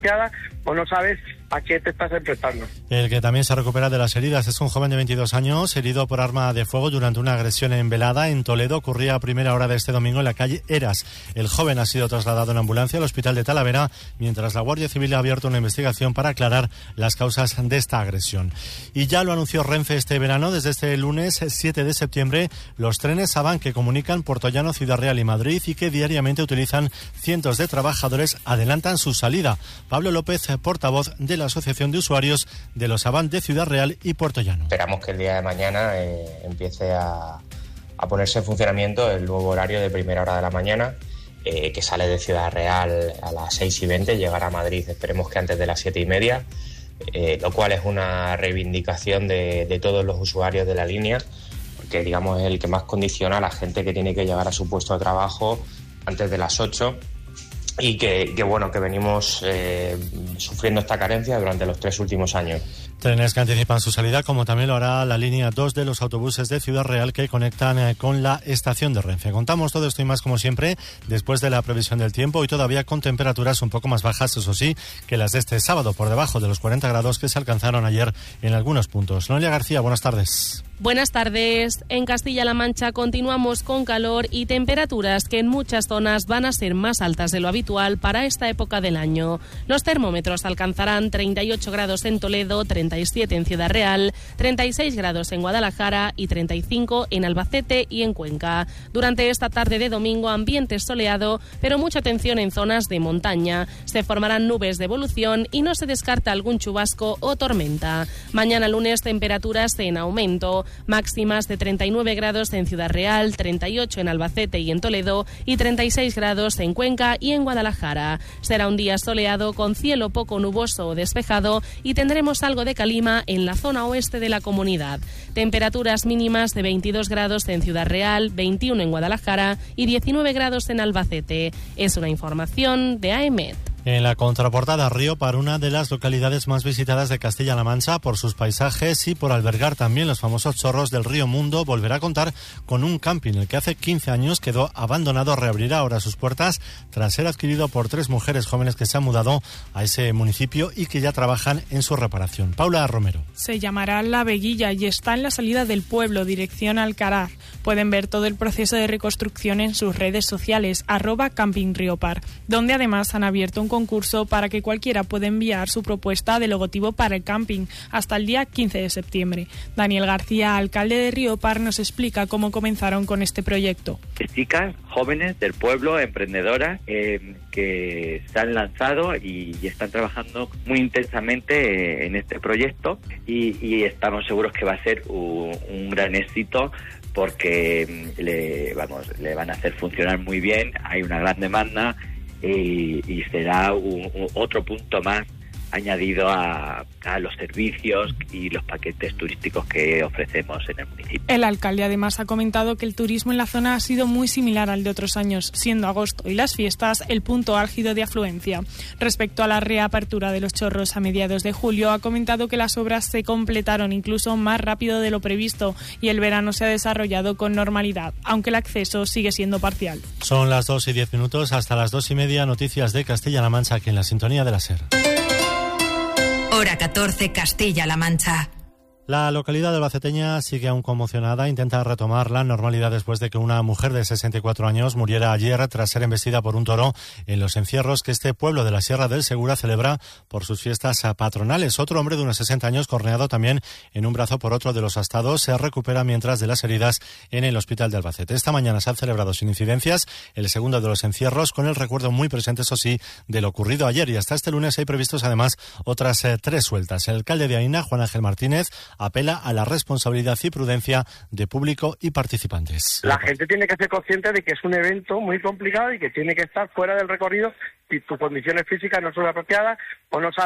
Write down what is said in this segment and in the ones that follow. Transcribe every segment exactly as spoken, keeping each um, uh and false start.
o no sabes a qué te estás enfrentando. El que también se recupera de las heridas es un joven de veintidós años, herido por arma de fuego durante una agresión en Velada, en Toledo. Ocurría a primera hora de este domingo en la calle Eras. El joven ha sido trasladado en ambulancia al hospital de Talavera, mientras la Guardia Civil ha abierto una investigación para aclarar las causas de esta agresión. Y ya lo anunció Renfe este verano, desde este lunes siete de septiembre, los trenes Avant que comunican Puertollano, Ciudad Real y Madrid y que diariamente utilizan cientos de trabajadores adelantan su salida. Pablo López, portavoz de la Asociación de Usuarios de los Avant de Ciudad Real y Puertollano. Esperamos que el día de mañana eh, empiece a, a ponerse en funcionamiento el nuevo horario de primera hora de la mañana, eh, que sale de Ciudad Real a las seis y veinte, llegará a Madrid, esperemos que antes de las siete y media, eh, lo cual es una reivindicación de, de todos los usuarios de la línea, porque digamos es el que más condiciona a la gente que tiene que llegar a su puesto de trabajo antes de las ocho. Y que, que bueno, que venimos eh, sufriendo esta carencia durante los tres últimos años. Trenes que anticipan su salida, como también lo hará la línea dos de los autobuses de Ciudad Real que conectan eh, con la estación de Renfe. Contamos todo esto y más, como siempre, después de la previsión del tiempo y todavía con temperaturas un poco más bajas, eso sí, que las de este sábado, por debajo de los cuarenta grados que se alcanzaron ayer en algunos puntos. Noelia García, buenas tardes. Buenas tardes. En Castilla-La Mancha continuamos con calor y temperaturas que en muchas zonas van a ser más altas de lo habitual para esta época del año. Los termómetros alcanzarán treinta y ocho grados en Toledo, treinta y siete en Ciudad Real, treinta y seis grados en Guadalajara y treinta y cinco en Albacete y en Cuenca. Durante esta tarde de domingo, ambiente soleado, pero mucha atención en zonas de montaña. Se formarán nubes de evolución y no se descarta algún chubasco o tormenta. Mañana lunes, temperaturas en aumento. Máximas de treinta y nueve grados en Ciudad Real, treinta y ocho en Albacete y en Toledo y treinta y seis grados en Cuenca y en Guadalajara. Será un día soleado con cielo poco nuboso o despejado y tendremos algo de calima en la zona oeste de la comunidad. Temperaturas mínimas de veintidós grados en Ciudad Real, veintiuno en Guadalajara y diecinueve grados en Albacete. Es una información de A E M E T. En la contraportada, Riópar, una de las localidades más visitadas de Castilla-La Mancha por sus paisajes y por albergar también los famosos chorros del río Mundo, volverá a contar con un camping. El que hace quince años quedó abandonado reabrirá ahora sus puertas tras ser adquirido por tres mujeres jóvenes que se han mudado a ese municipio y que ya trabajan en su reparación. Paula Romero. Se llamará La Veguilla y está en la salida del pueblo, dirección Alcaraz. Pueden ver todo el proceso de reconstrucción en sus redes sociales, arroba Camping Riópar, donde además han abierto un concurso para que cualquiera pueda enviar su propuesta de logotipo para el camping hasta el día quince de septiembre. Daniel García, alcalde de Riópar, nos explica cómo comenzaron con este proyecto. Chicas jóvenes del pueblo, emprendedoras, eh, que se han lanzado y, y están trabajando muy intensamente en este proyecto y, y estamos seguros que va a ser un, un gran éxito porque le, vamos, le van a hacer funcionar muy bien, hay una gran demanda. Y, y será un, un, otro punto más añadido a, a los servicios y los paquetes turísticos que ofrecemos en el municipio. El alcalde además ha comentado que el turismo en la zona ha sido muy similar al de otros años, siendo agosto y las fiestas el punto álgido de afluencia. Respecto a la reapertura de los chorros a mediados de julio, ha comentado que las obras se completaron incluso más rápido de lo previsto y el verano se ha desarrollado con normalidad, aunque el acceso sigue siendo parcial. Son las dos y diez minutos, hasta las dos y media, noticias de Castilla-La Mancha aquí en la sintonía de la SER. Hora catorce, Castilla-La Mancha. La localidad de albaceteña sigue aún conmocionada, intenta retomar la normalidad después de que una mujer de sesenta y cuatro años muriera ayer tras ser embestida por un toro en los encierros que este pueblo de la Sierra del Segura celebra por sus fiestas patronales. Otro hombre de unos sesenta años, corneado también en un brazo por otro de los astados, se recupera mientras de las heridas en el hospital de Albacete. Esta mañana se han celebrado sin incidencias el segundo de los encierros, con el recuerdo muy presente, eso sí, de lo ocurrido ayer, y hasta este lunes hay previstos además otras eh, tres sueltas. El alcalde de Aína, Juan Ángel Martínez, apela a la responsabilidad y prudencia de público y participantes. La gente tiene que ser consciente de que es un evento muy complicado y que tiene que estar fuera del recorrido si tus condiciones físicas no son apropiadas o no sabes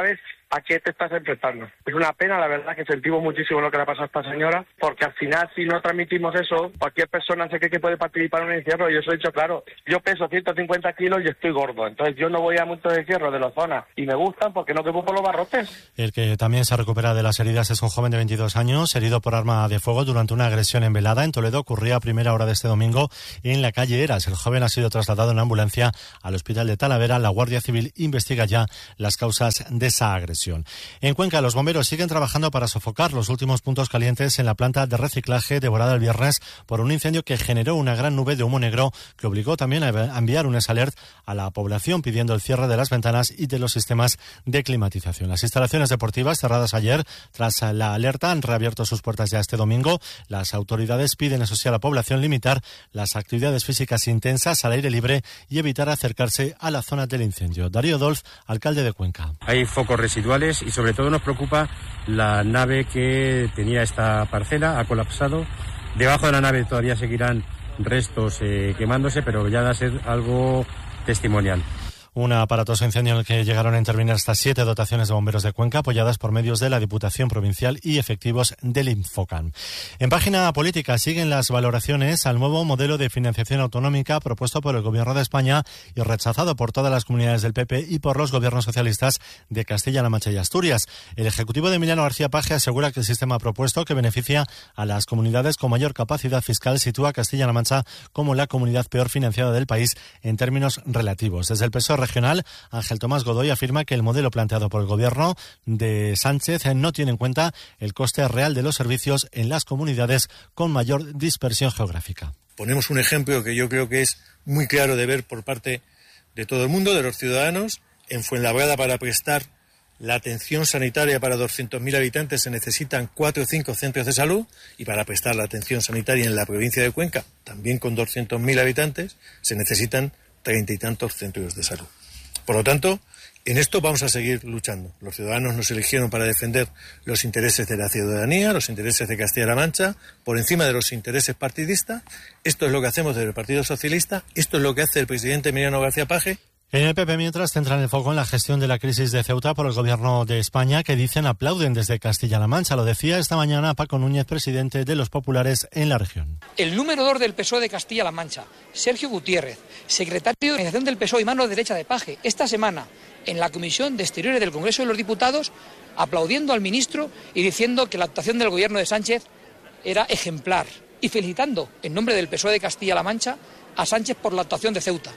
¿a qué te estás enfrentando? Es una pena, la verdad, que sentimos muchísimo lo que le ha pasado a esta señora, porque al final, si no transmitimos eso, cualquier persona se cree que puede participar en un encierro. Yo os he dicho, claro, yo peso ciento cincuenta kilos y estoy gordo, entonces yo no voy a muchos encierros de la zona y me gustan porque no quepo por los barrotes. El que también se recupera de las heridas es un joven de veintidós años, herido por arma de fuego durante una agresión en Velada, en Toledo. Ocurría a primera hora de este domingo en la calle Eras. El joven ha sido trasladado en ambulancia al hospital de Talavera. La Guardia Civil investiga ya las causas de esa agresión. En Cuenca, los bomberos siguen trabajando para sofocar los últimos puntos calientes en la planta de reciclaje devorada el viernes por un incendio que generó una gran nube de humo negro que obligó también a enviar un S-alert a la población pidiendo el cierre de las ventanas y de los sistemas de climatización. Las instalaciones deportivas cerradas ayer tras la alerta han reabierto sus puertas ya este domingo. Las autoridades piden, eso sí, a la población limitar las actividades físicas intensas al aire libre y evitar acercarse a la zona del incendio. Darío Dolz, alcalde de Cuenca. Hay focos residuales y sobre todo nos preocupa la nave que tenía esta parcela, ha colapsado. Debajo de la nave todavía seguirán restos eh, quemándose, pero ya va a ser algo testimonial. Un aparatoso incendio en el que llegaron a intervenir hasta siete dotaciones de bomberos de Cuenca, apoyadas por medios de la Diputación Provincial y efectivos del Infocan. En página política siguen las valoraciones al nuevo modelo de financiación autonómica propuesto por el Gobierno de España y rechazado por todas las comunidades del P P y por los gobiernos socialistas de Castilla-La Mancha y Asturias. El ejecutivo de Emiliano García Paje asegura que el sistema propuesto, que beneficia a las comunidades con mayor capacidad fiscal, sitúa a Castilla-La Mancha como la comunidad peor financiada del país en términos relativos. Desde el P S O E regional, Ángel Tomás Godoy afirma que el modelo planteado por el gobierno de Sánchez no tiene en cuenta el coste real de los servicios en las comunidades con mayor dispersión geográfica. Ponemos un ejemplo que yo creo que es muy claro de ver por parte de todo el mundo, de los ciudadanos. En Fuenlabrada, para prestar la atención sanitaria para doscientos mil habitantes se necesitan cuatro o cinco centros de salud, y para prestar la atención sanitaria en la provincia de Cuenca, también con doscientos mil habitantes, se necesitan treinta y tantos centros de salud. Por lo tanto, en esto vamos a seguir luchando. Los ciudadanos nos eligieron para defender los intereses de la ciudadanía, los intereses de Castilla-La Mancha, por encima de los intereses partidistas. Esto es lo que hacemos desde el Partido Socialista, esto es lo que hace el presidente Emiliano García Paje. En el P P, mientras, centran el foco en la gestión de la crisis de Ceuta por el Gobierno de España, que dicen aplauden desde Castilla-La Mancha. Lo decía esta mañana Paco Núñez, presidente de los populares en la región. El número dos del P S O E de Castilla-La Mancha, Sergio Gutiérrez, secretario de organización del P S O E y mano derecha de Paje, esta semana en la Comisión de Exteriores del Congreso de los Diputados, aplaudiendo al ministro y diciendo que la actuación del Gobierno de Sánchez era ejemplar, y felicitando en nombre del P S O E de Castilla-La Mancha a Sánchez por la actuación de Ceuta.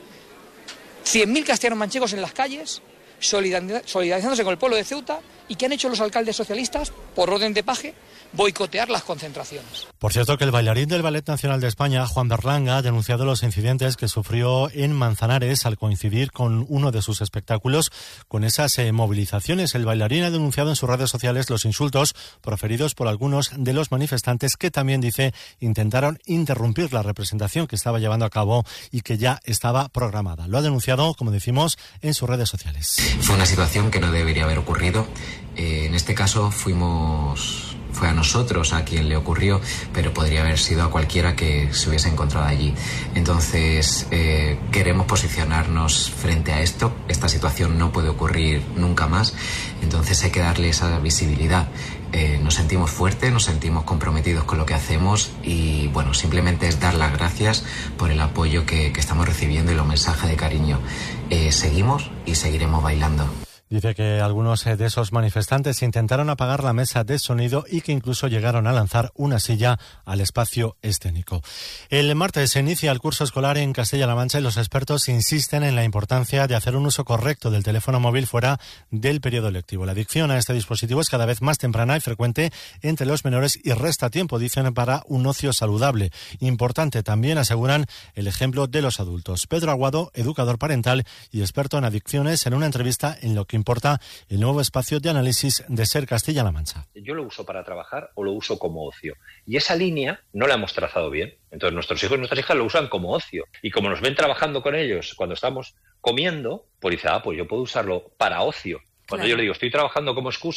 cien mil castellanos manchegos en las calles, solidarizándose con el pueblo de Ceuta. ¿Y qué han hecho los alcaldes socialistas, por orden de Paje? Boicotear las concentraciones. Por cierto, que el bailarín del Ballet Nacional de España, Juan Berlanga, ha denunciado los incidentes que sufrió en Manzanares al coincidir con uno de sus espectáculos con esas eh, movilizaciones. El bailarín ha denunciado en sus redes sociales los insultos proferidos por algunos de los manifestantes que también, dice, intentaron interrumpir la representación que estaba llevando a cabo y que ya estaba programada. Lo ha denunciado, como decimos, en sus redes sociales. Fue una situación que no debería haber ocurrido. Eh, en este caso fuimos... Fue a nosotros a quien le ocurrió, pero podría haber sido a cualquiera que se hubiese encontrado allí. Entonces, eh, queremos posicionarnos frente a esto. Esta situación no puede ocurrir nunca más. Entonces hay que darle esa visibilidad. Eh, nos sentimos fuertes, nos sentimos comprometidos con lo que hacemos y, bueno, simplemente es dar las gracias por el apoyo que, que estamos recibiendo y los mensajes de cariño. Eh, seguimos y seguiremos bailando. Dice que algunos de esos manifestantes intentaron apagar la mesa de sonido y que incluso llegaron a lanzar una silla al espacio escénico. El martes se inicia el curso escolar en Castilla-La Mancha y los expertos insisten en la importancia de hacer un uso correcto del teléfono móvil fuera del periodo lectivo. La adicción a este dispositivo es cada vez más temprana y frecuente entre los menores y resta tiempo, dicen, para un ocio saludable. Importante también, aseguran, el ejemplo de los adultos. Pedro Aguado, educador parental y experto en adicciones, en una entrevista en lo que importa el nuevo espacio de análisis de SER Castilla-La Mancha. Yo lo uso para trabajar o lo uso como ocio. Y esa línea no la hemos trazado bien. Entonces nuestros hijos y nuestras hijas lo usan como ocio. Y como nos ven trabajando con ellos cuando estamos comiendo, pues dice, ah, pues yo puedo usarlo para ocio. Cuando claro. yo le digo, estoy trabajando como excusa,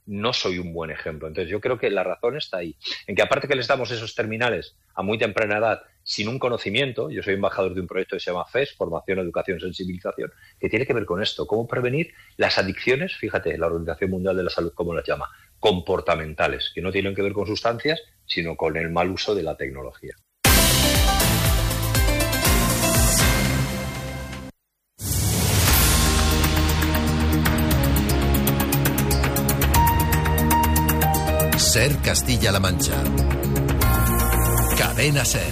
no soy un buen ejemplo. Entonces yo creo que la razón está ahí, en que aparte que les damos esos terminales a muy temprana edad, sin un conocimiento, yo soy embajador de un proyecto que se llama F E S, Formación, Educación, Sensibilización, que tiene que ver con esto, cómo prevenir las adicciones, fíjate, la Organización Mundial de la Salud cómo las llama, comportamentales, que no tienen que ver con sustancias, sino con el mal uso de la tecnología. Ser Castilla-La Mancha. Cadena Ser.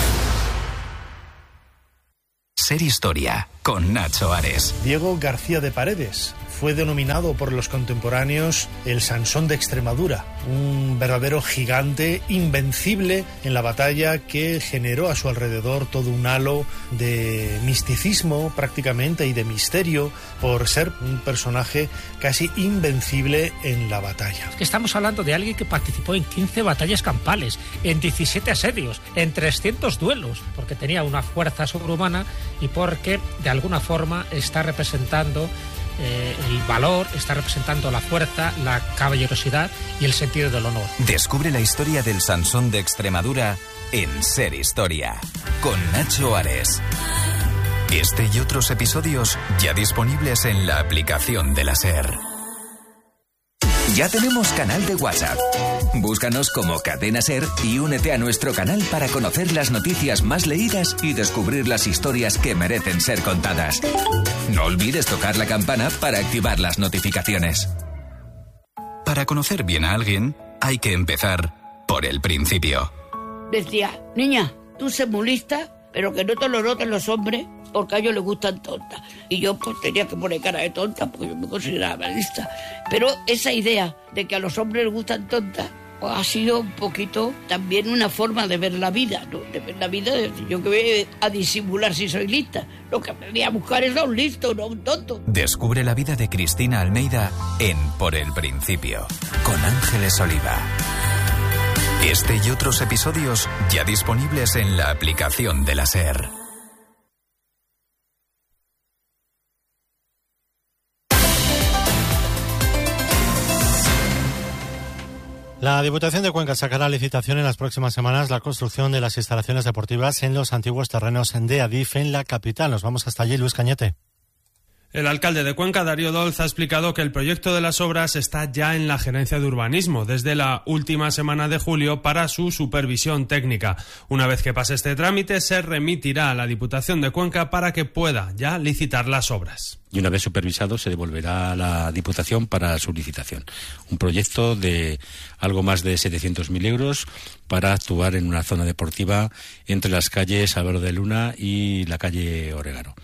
Ser Historia, con Nacho Ares. Diego García de Paredes fue denominado por los contemporáneos el Sansón de Extremadura, un verdadero gigante invencible en la batalla que generó a su alrededor todo un halo de misticismo prácticamente y de misterio por ser un personaje casi invencible en la batalla. Es que estamos hablando de alguien que participó en quince batallas campales, en diecisiete asedios, en trescientos duelos, porque tenía una fuerza sobrehumana y porque de alguna forma está representando Eh, el valor, está representando la fuerza, la caballerosidad y el sentido del honor. Descubre la historia del Sansón de Extremadura en Ser Historia, con Nacho Ares. Este y otros episodios ya disponibles en la aplicación de la Ser. Ya tenemos canal de WhatsApp. Búscanos como Cadena Ser y únete a nuestro canal para conocer las noticias más leídas y descubrir las historias que merecen ser contadas. No olvides tocar la campana para activar las notificaciones. Para conocer bien a alguien, hay que empezar por el principio. Decía, niña, tú sé muy lista, pero que no te lo noten los hombres, porque a ellos les gustan tontas. Y yo pues tenía que poner cara de tonta, porque yo me consideraba lista. Pero esa idea de que a los hombres les gustan tontas, pues ha sido un poquito también una forma de ver la vida, ¿no? De ver la vida, de decir, yo que voy a disimular si soy lista. Lo que aprendí a buscar es a un listo, no a un tonto. Descubre la vida de Cristina Almeida en Por el Principio, con Ángeles Oliva. Este y otros episodios ya disponibles en la aplicación de la Ser. La Diputación de Cuenca sacará a licitación en las próximas semanas la construcción de las instalaciones deportivas en los antiguos terrenos de Adif en la capital. Nos vamos hasta allí, Luis Cañete. El alcalde de Cuenca, Darío Dolz, ha explicado que el proyecto de las obras está ya en la Gerencia de Urbanismo desde la última semana de julio para su supervisión técnica. Una vez que pase este trámite, se remitirá a la Diputación de Cuenca para que pueda ya licitar las obras. Y una vez supervisado, se devolverá a la Diputación para su licitación. Un proyecto de algo más de setecientos mil euros para actuar en una zona deportiva entre las calles Álvaro de Luna y la calle Oregano.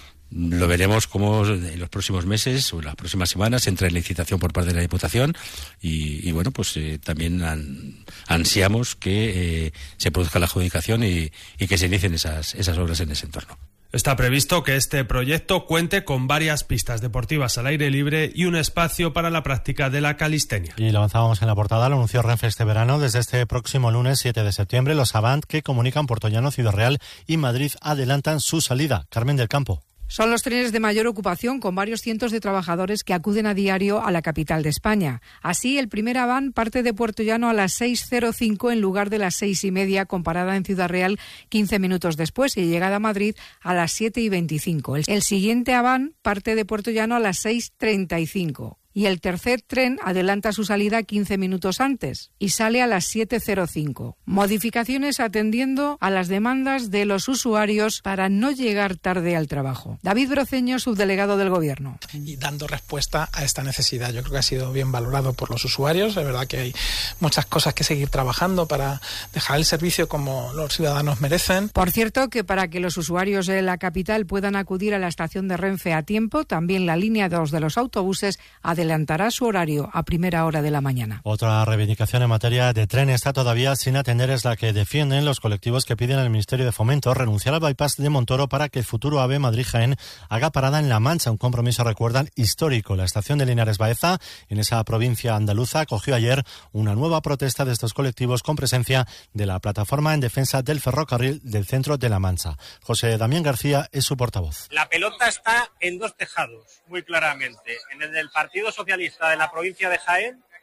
Lo veremos como en los próximos meses o en las próximas semanas entra en licitación por parte de la Diputación y, y bueno, pues eh, también an, ansiamos que eh, se produzca la adjudicación y, y que se inicien esas, esas obras en ese entorno. Está previsto que este proyecto cuente con varias pistas deportivas al aire libre y un espacio para la práctica de la calistenia. Y lo avanzábamos en la portada, lo anunció Renfe este verano. Desde este próximo lunes siete de septiembre, los Avant que comunican Puerto Llano, Ciudad Real y Madrid adelantan su salida. Carmen del Campo. Son los trenes de mayor ocupación, con varios cientos de trabajadores que acuden a diario a la capital de España. Así, el primer Avant parte de Puerto Llano a las seis cero cinco en lugar de las seis y media, con parada en Ciudad Real quince minutos después y llegada a Madrid a las siete y veinticinco. El siguiente Avant parte de Puerto Llano a las seis treinta y cinco. Y el tercer tren adelanta su salida quince minutos antes y sale a las siete cero cinco. Modificaciones atendiendo a las demandas de los usuarios para no llegar tarde al trabajo. David Broceño, subdelegado del Gobierno. Y dando respuesta a esta necesidad. Yo creo que ha sido bien valorado por los usuarios. Es verdad que hay muchas cosas que seguir trabajando para dejar el servicio como los ciudadanos merecen. Por cierto, que para que los usuarios de la capital puedan acudir a la estación de Renfe a tiempo, también la línea dos de los autobuses adelanta adelantará su horario a primera hora de la mañana. Otra reivindicación en materia de tren está todavía sin atender, es la que defienden los colectivos que piden al Ministerio de Fomento renunciar al bypass de Montoro para que el futuro AVE Madrid-Jaén haga parada en La Mancha, un compromiso, recuerdan, histórico. La estación de Linares Baeza, en esa provincia andaluza, acogió ayer una nueva protesta de estos colectivos con presencia de la plataforma en defensa del ferrocarril del centro de La Mancha. José Damián García es su portavoz. La pelota está en dos tejados, muy claramente, en el del Partido Socialista de la provincia de Jaén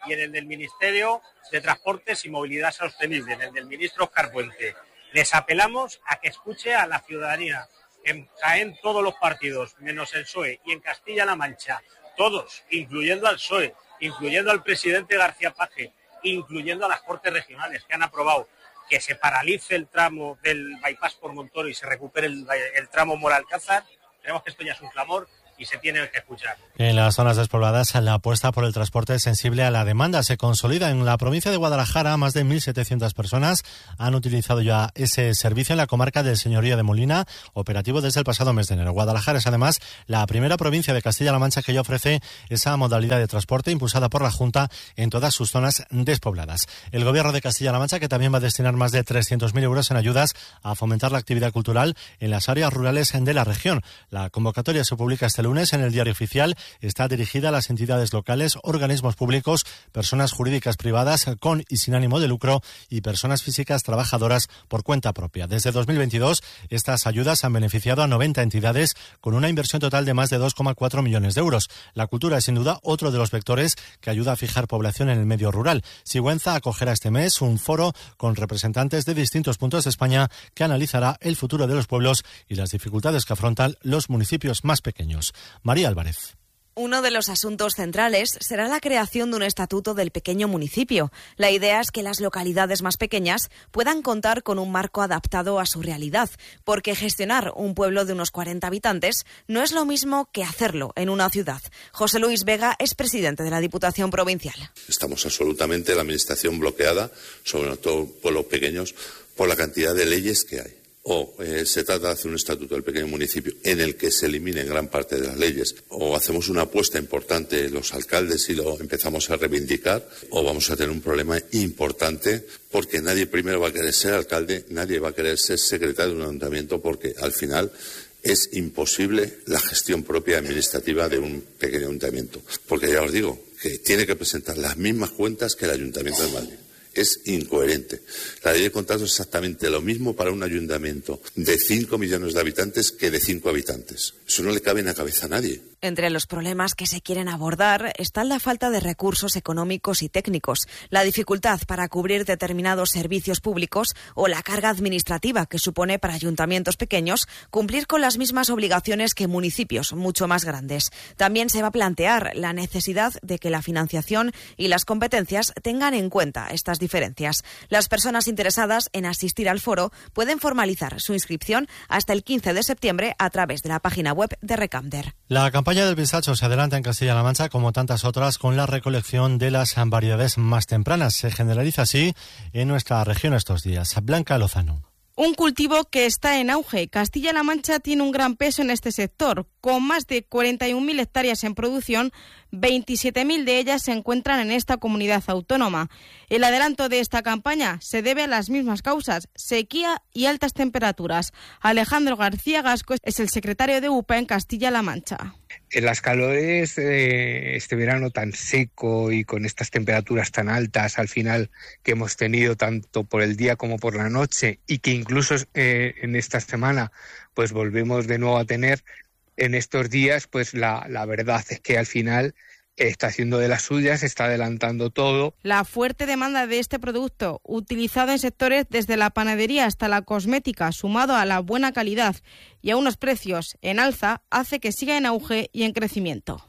y en el del Ministerio de Transportes y Movilidad Sostenible, en el del ministro Óscar Puente. Les apelamos a que escuche a la ciudadanía. En Jaén todos los partidos, menos el P S O E, y en Castilla-La Mancha, todos, incluyendo al P S O E, incluyendo al presidente García Paje, incluyendo a las Cortes Regionales, que han aprobado que se paralice el tramo del bypass por Montoro y se recupere el, el tramo Moralcázar. Creemos que esto ya es un clamor y se tiene que escuchar. En las zonas despobladas, la apuesta por el transporte sensible a la demanda se consolida. En la provincia de Guadalajara, más de mil setecientas personas han utilizado ya ese servicio en la comarca del Señorío de Molina, operativo desde el pasado mes de enero. Guadalajara es además la primera provincia de Castilla-La Mancha que ya ofrece esa modalidad de transporte impulsada por la Junta en todas sus zonas despobladas. El Gobierno de Castilla-La Mancha, que también va a destinar más de trescientos mil euros en ayudas a fomentar la actividad cultural en las áreas rurales de la región. La convocatoria se publica este lunes en el Diario Oficial. Está dirigida a las entidades locales, organismos públicos, personas jurídicas privadas con y sin ánimo de lucro y personas físicas trabajadoras por cuenta propia. Desde dos mil veintidós, estas ayudas han beneficiado a noventa entidades con una inversión total de más de dos coma cuatro millones de euros. La cultura es sin duda otro de los vectores que ayuda a fijar población en el medio rural. Sigüenza acogerá este mes un foro con representantes de distintos puntos de España que analizará el futuro de los pueblos y las dificultades que afrontan los municipios más pequeños. María Álvarez. Uno de los asuntos centrales será la creación de un estatuto del pequeño municipio. La idea es que las localidades más pequeñas puedan contar con un marco adaptado a su realidad, porque gestionar un pueblo de unos cuarenta habitantes no es lo mismo que hacerlo en una ciudad. José Luis Vega es presidente de la Diputación Provincial. Estamos absolutamente la administración bloqueada, sobre todo por los pequeños, por la cantidad de leyes que hay. O eh, se trata de hacer un estatuto del pequeño municipio en el que se eliminen gran parte de las leyes, o hacemos una apuesta importante los alcaldes y lo empezamos a reivindicar, o vamos a tener un problema importante porque nadie primero va a querer ser alcalde, nadie va a querer ser secretario de un ayuntamiento, porque al final es imposible la gestión propia administrativa de un pequeño ayuntamiento, porque ya os digo que tiene que presentar las mismas cuentas que el Ayuntamiento de Madrid. Es incoherente. La ley de contratos es exactamente lo mismo para un ayuntamiento de cinco millones de habitantes que de cinco habitantes. Eso no le cabe en la cabeza a nadie. Entre los problemas que se quieren abordar está la falta de recursos económicos y técnicos, la dificultad para cubrir determinados servicios públicos o la carga administrativa que supone para ayuntamientos pequeños cumplir con las mismas obligaciones que municipios mucho más grandes. También se va a plantear la necesidad de que la financiación y las competencias tengan en cuenta estas diferencias. Las personas interesadas en asistir al foro pueden formalizar su inscripción hasta el quince de septiembre a través de la página web de Recamder. La campaña del pistacho se adelanta en Castilla-La Mancha, como tantas otras, con la recolección de las variedades más tempranas. Se generaliza así en nuestra región estos días. Blanca Lozano. Un cultivo que está en auge. Castilla-La Mancha tiene un gran peso en este sector. Con más de cuarenta y un mil hectáreas en producción, veintisiete mil de ellas se encuentran en esta comunidad autónoma. El adelanto de esta campaña se debe a las mismas causas, sequía y altas temperaturas. Alejandro García Gasco es el secretario de U P A en Castilla-La Mancha. En las calores, eh, este verano tan seco y con estas temperaturas tan altas al final que hemos tenido tanto por el día como por la noche, y que incluso eh, en esta semana pues volvemos de nuevo a tener en estos días, pues la, la verdad es que al final está haciendo de las suyas, está adelantando todo. La fuerte demanda de este producto, utilizado en sectores desde la panadería hasta la cosmética, sumado a la buena calidad y a unos precios en alza, hace que siga en auge y en crecimiento.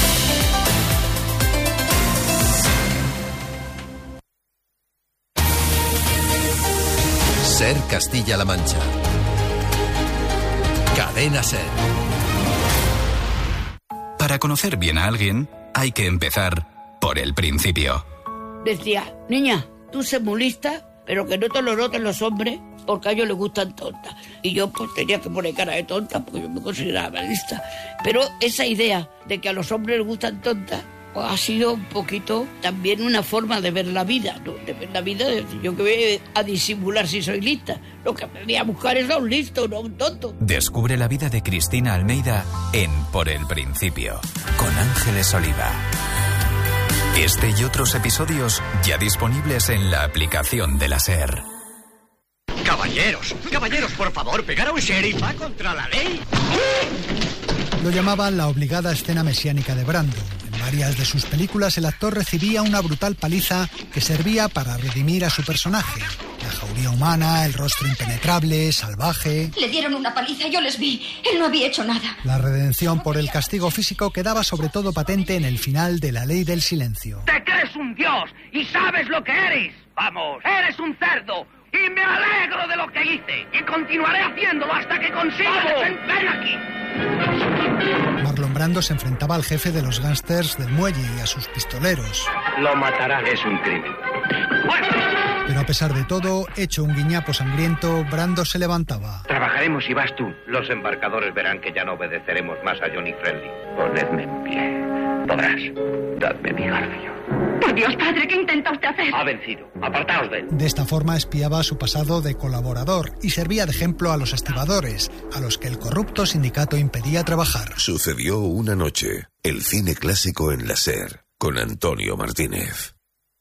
Ser Castilla-La Mancha. Cadena Ser. Para conocer bien a alguien, hay que empezar por el principio. Decía, niña, tú sé muy lista, pero que no te lo noten los hombres, porque a ellos les gustan tontas. Y yo pues tenía que poner cara de tonta, porque yo me consideraba lista. Pero esa idea de que a los hombres les gustan tontas, pues ha sido un poquito también una forma de ver la vida, ¿no? De ver la vida, de decir, yo que voy a disimular si soy lista. Lo que me voy a buscar es a un listo, no a un tonto. Descubre la vida de Cristina Almeida en Por el Principio, con Ángeles Oliva. Este y otros episodios ya disponibles en la aplicación de la SER. Caballeros, caballeros, por favor, pegar a un sheriff va contra la ley. Lo llamaban la obligada escena mesiánica de Brando. varias de sus películas el actor recibía una brutal paliza que servía para redimir a su personaje. La jauría humana, el rostro impenetrable, salvaje... Le dieron una paliza, yo les vi. Él no había hecho nada. La redención por el castigo físico quedaba sobre todo patente en el final de La Ley del Silencio. ¡Te crees un dios y sabes lo que eres! ¡Vamos! ¡Eres un cerdo! ¡Y me alegro de lo que hice! ¡Y continuaré haciéndolo hasta que consiga defenderme aquí! Marlon Brando se enfrentaba al jefe de los gángsters del muelle y a sus pistoleros. Lo matarán. Es un crimen. Pero a pesar de todo, hecho un guiñapo sangriento, Brando se levantaba. Trabajaremos y vas tú. Los embarcadores verán que ya no obedeceremos más a Johnny Friendly. Ponedme en pie. Podrás. Dadme mi garfio. Por Dios, padre, ¿qué intenta usted hacer? Ha vencido. Apartaos de él. De esta forma espiaba su pasado de colaborador y servía de ejemplo a los estibadores, a los que el corrupto sindicato impedía trabajar. Sucedió una noche. El cine clásico en la SER, con Antonio Martínez.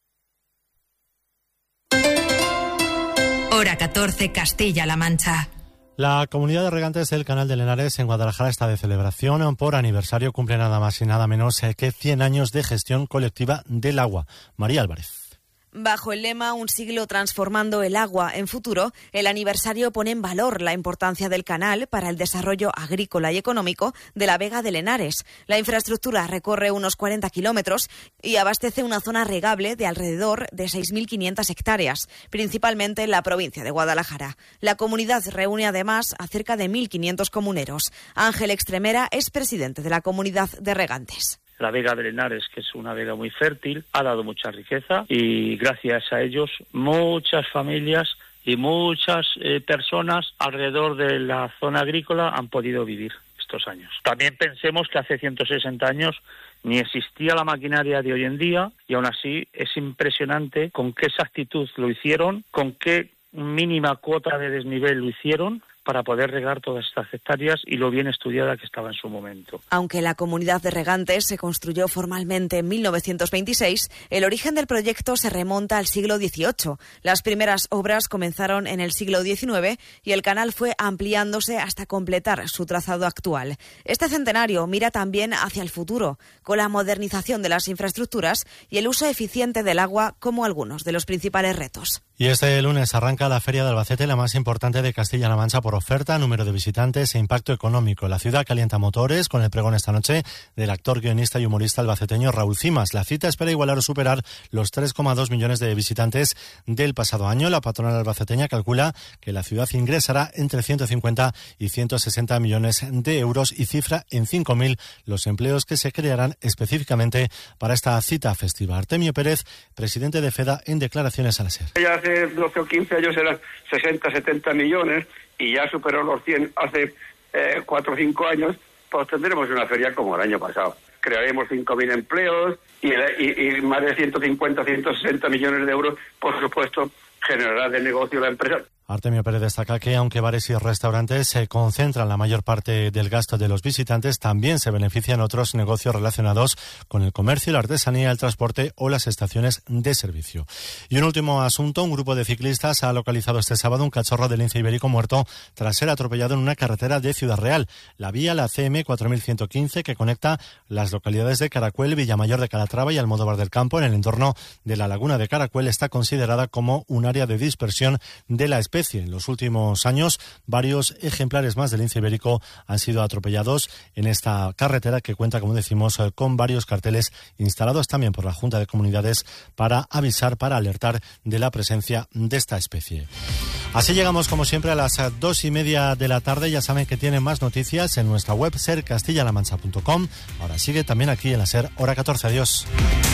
Hora catorce, Castilla-La Mancha. La comunidad de regantes del Canal del Henares en Guadalajara está de celebración. Por aniversario cumple nada más y nada menos que cien años de gestión colectiva del agua. María Álvarez. Bajo el lema Un siglo transformando el agua en futuro, el aniversario pone en valor la importancia del canal para el desarrollo agrícola y económico de la Vega del Henares. La infraestructura recorre unos cuarenta kilómetros y abastece una zona regable de alrededor de seis mil quinientas hectáreas, principalmente en la provincia de Guadalajara. La comunidad reúne además a cerca de mil quinientos comuneros. Ángel Extremera es presidente de la comunidad de regantes. La Vega del Henares, que es una vega muy fértil, ha dado mucha riqueza y gracias a ellos muchas familias y muchas eh, personas alrededor de la zona agrícola han podido vivir estos años. También pensemos que hace ciento sesenta años ni existía la maquinaria de hoy en día y aún así es impresionante con qué exactitud lo hicieron, con qué mínima cuota de desnivel lo hicieron para poder regar todas estas hectáreas y lo bien estudiada que estaba en su momento. Aunque la comunidad de regantes se construyó formalmente en mil novecientos veintiséis, el origen del proyecto se remonta al siglo dieciocho. Las primeras obras comenzaron en el siglo diecinueve y el canal fue ampliándose hasta completar su trazado actual. Este centenario mira también hacia el futuro, con la modernización de las infraestructuras y el uso eficiente del agua como algunos de los principales retos. Y este lunes arranca la Feria de Albacete, la más importante de Castilla-La Mancha por oferta, número de visitantes e impacto económico. La ciudad calienta motores con el pregón esta noche del actor, guionista y humorista albaceteño Raúl Cimas. La cita espera igualar o superar los tres coma dos millones de visitantes del pasado año. La patronal albaceteña calcula que la ciudad ingresará entre ciento cincuenta y ciento sesenta millones de euros y cifra en cinco mil los empleos que se crearán específicamente para esta cita festiva. Artemio Pérez, presidente de FEDA, en declaraciones a la SER. Ya hace doce o quince años eran sesenta, setenta millones y ya superó los cien hace eh, cuatro o cinco años, pues tendremos una feria como el año pasado. Crearemos cinco mil empleos y, y, y más de ciento cincuenta, ciento sesenta millones de euros, por supuesto, generará de negocio la empresa. Artemio Pérez destaca que, aunque bares y restaurantes se concentran la mayor parte del gasto de los visitantes, también se benefician otros negocios relacionados con el comercio, la artesanía, el transporte o las estaciones de servicio. Y un último asunto, un grupo de ciclistas ha localizado este sábado un cachorro de lince ibérico muerto tras ser atropellado en una carretera de Ciudad Real. La vía, la C M cuatro mil ciento quince, que conecta las localidades de Caracuel, Villamayor de Calatrava y Almodóvar del Campo en el entorno de la laguna de Caracuel, está considerada como un área de dispersión de la especie. En los últimos años, varios ejemplares más del lince ibérico han sido atropellados en esta carretera que cuenta, como decimos, con varios carteles instalados también por la Junta de Comunidades para avisar, para alertar de la presencia de esta especie. Así llegamos, como siempre, a las dos y media de la tarde. Ya saben que tienen más noticias en nuestra web ser castilla la mancha punto com. Ahora sigue también aquí en la SER Hora catorce. Adiós.